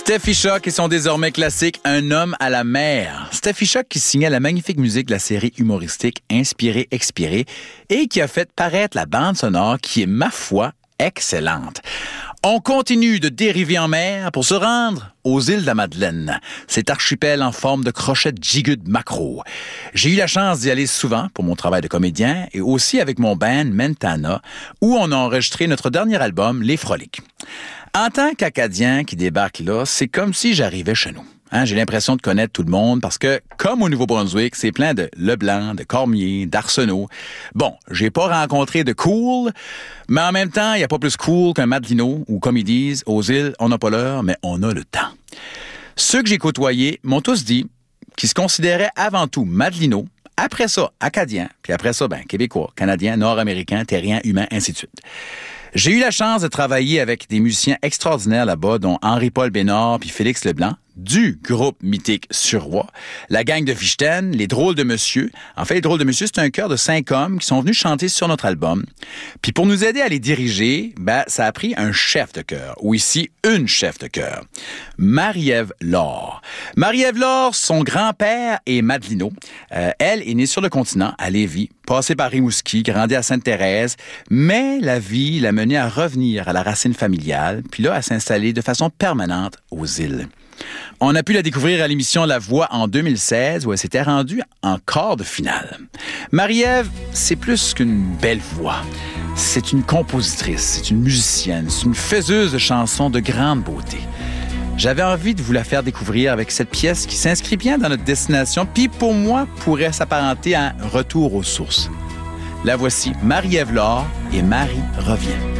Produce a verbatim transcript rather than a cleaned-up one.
Steffi Choc et son désormais classique Un homme à la mer. Steffi Choc qui signait la magnifique musique de la série humoristique Inspiré, Expiré et qui a fait paraître la bande sonore qui est, ma foi, excellente. On continue de dériver en mer pour se rendre aux îles de la Madeleine, cet archipel en forme de crochet gigot de maquereau. J'ai eu la chance d'y aller souvent pour mon travail de comédien et aussi avec mon band Mentana, où on a enregistré notre dernier album, Les Froliques. En tant qu'Acadien qui débarque là, c'est comme si j'arrivais chez nous. Hein, j'ai l'impression de connaître tout le monde parce que, comme au Nouveau-Brunswick, c'est plein de Leblanc, de Cormier, d'Arsenault. Bon, j'ai pas rencontré de cool, mais en même temps, il n'y a pas plus cool qu'un Madelino ou, comme ils disent, aux îles, on n'a pas l'heure, mais on a le temps. Ceux que j'ai côtoyés m'ont tous dit qu'ils se considéraient avant tout Madelino, après ça, Acadiens, puis après ça, ben, Québécois, Canadiens, Nord-Américains, Terriens, Humains, ainsi de suite. J'ai eu la chance de travailler avec des musiciens extraordinaires là-bas, dont Henri-Paul Bénard puis Félix Leblanc, du groupe mythique Surroi, la gang de Fichten, les Drôles de Monsieur. En fait, les Drôles de Monsieur, c'est un chœur de cinq hommes qui sont venus chanter sur notre album. Puis pour nous aider à les diriger, ben, ça a pris un chef de chœur, ou ici, une chef de chœur, Marie-Ève Laure. Marie-Ève Laure, son grand-père est Madelino. Euh, elle est née sur le continent, à Lévis, passée par Rimouski, grandie à Sainte-Thérèse, mais la vie l'a menée à revenir à la racine familiale, puis là, à s'installer de façon permanente aux îles. On a pu la découvrir à l'émission La Voix en deux mille seize, où elle s'était rendue en quart de finale. Marie-Ève, c'est plus qu'une belle voix. C'est une compositrice, c'est une musicienne, c'est une faiseuse de chansons de grande beauté. J'avais envie de vous la faire découvrir avec cette pièce qui s'inscrit bien dans notre destination, puis pour moi, pourrait s'apparenter à un retour aux sources. La voici, Marie-Ève Laure et Marie revient.